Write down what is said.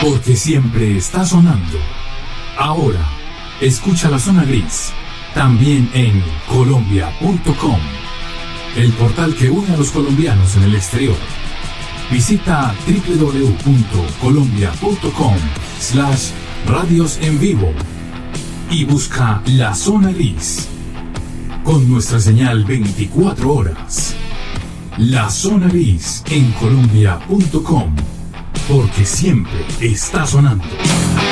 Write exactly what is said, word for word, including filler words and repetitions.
porque siempre está sonando. Ahora, escucha La Zona Gris, también en colombia punto com, el portal que une a los colombianos en el exterior. Visita doble u doble u doble u punto colombia punto com slash radios en vivo y busca La Zona Gris, con nuestra señal veinticuatro horas. La Zona Gris en colombia punto com, porque siempre está sonando.